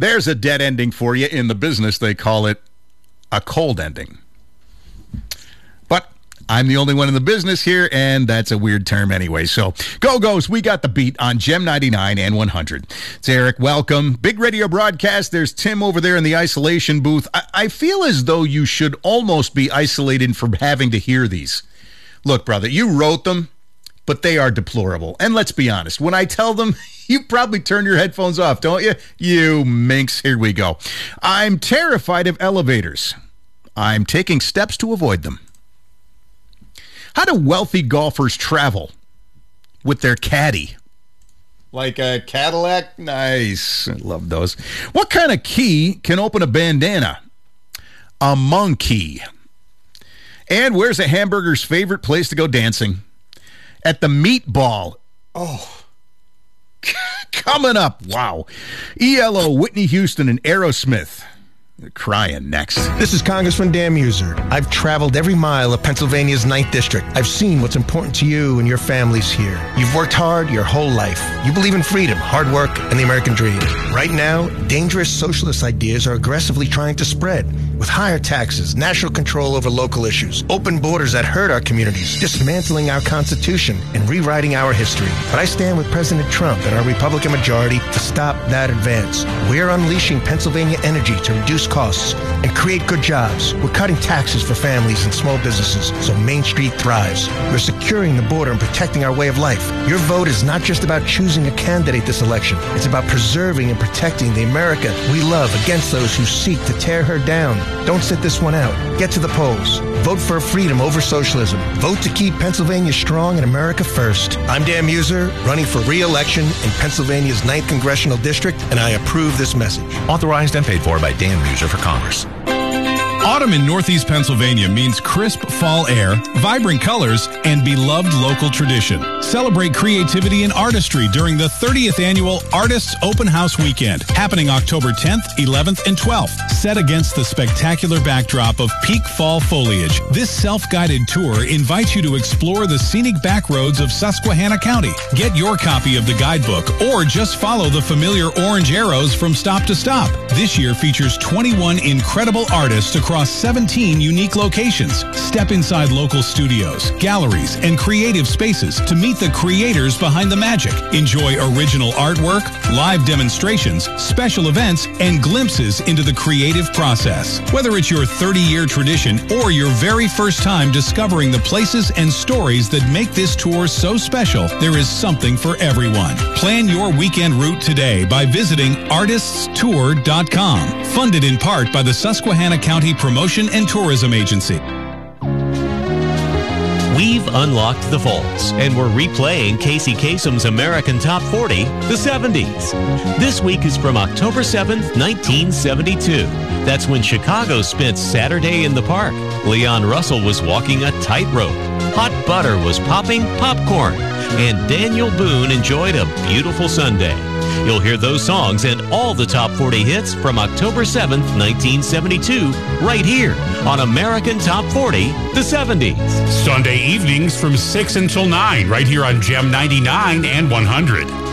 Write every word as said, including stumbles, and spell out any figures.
There's a dead ending for you. In the business, they call it a cold ending. But I'm the only one in the business here, and that's a weird term anyway. So, Go-Go's, we got the beat on Gem ninety-nine and one hundred. It's Eric, welcome. Big radio broadcast. There's Tim over there in the isolation booth. I, I feel as though you should almost be isolated from having to hear these. Look, brother, you wrote them, but they are deplorable. And let's be honest, when I tell them, you probably turn your headphones off, don't you? You minx. Here we go. I'm terrified of elevators. I'm taking steps to avoid them. How do wealthy golfers travel? With their caddy. Like a Cadillac? Nice. I love those. What kind of key can open a bandana? A monkey. And where's a hamburger's favorite place to go dancing? At the Meatball. Oh. Coming up. Wow. E L O, Whitney Houston, and Aerosmith. They're crying next. This is Congressman Dan Muser. I've traveled every mile of Pennsylvania's ninth District. I've seen what's important to you and your families here. You've worked hard your whole life. You believe in freedom, hard work, and the American dream. Right now, dangerous socialist ideas are aggressively trying to spread. With higher taxes, national control over local issues, open borders that hurt our communities, dismantling our Constitution, and rewriting our history. But I stand with President Trump and our Republican majority to stop that advance. We're unleashing Pennsylvania energy to reduce costs and create good jobs. We're cutting taxes for families and small businesses so Main Street thrives. We're securing the border and protecting our way of life. Your vote is not just about choosing a candidate this election. It's about preserving and protecting the America we love against those who seek to tear her down. Don't sit this one out. Get to the polls. Vote for freedom over socialism. Vote to keep Pennsylvania strong and America first. I'm Dan Muser, running for re-election in Pennsylvania's ninth Congressional District, and I approve this message. Authorized and paid for by Dan Muser for Congress. Autumn in Northeast Pennsylvania means crisp fall air, vibrant colors, and beloved local tradition. Celebrate creativity and artistry during the thirtieth Annual Artists Open House Weekend, happening October tenth, eleventh, and twelfth. Set against the spectacular backdrop of peak fall foliage, this self-guided tour invites you to explore the scenic back roads of Susquehanna County. Get your copy of the guidebook or just follow the familiar orange arrows from stop to stop. This year features twenty-one incredible artists across across seventeen unique locations. Step inside local studios, galleries, and creative spaces to meet the creators behind the magic. Enjoy original artwork, live demonstrations, special events, and glimpses into the creative process. Whether it's your thirty-year tradition or your very first time discovering the places and stories that make this tour so special, there is something for everyone. Plan your weekend route today by visiting artists tour dot com. Funded in part by the Susquehanna County Promotion and Tourism Agency. We've unlocked the vaults, and we're replaying Casey Kasem's American Top forty, the seventies. This week is from October seventh, nineteen seventy-two. That's when Chicago spent Saturday in the Park. Leon Russell was walking a tightrope. Hot butter was popping popcorn. And Daniel Boone enjoyed a beautiful Sunday. You'll hear those songs and all the top forty hits from October seventh, nineteen seventy-two, right here on American Top forty, the seventies. Sunday evenings from six until nine, right here on Gem ninety-nine and one hundred.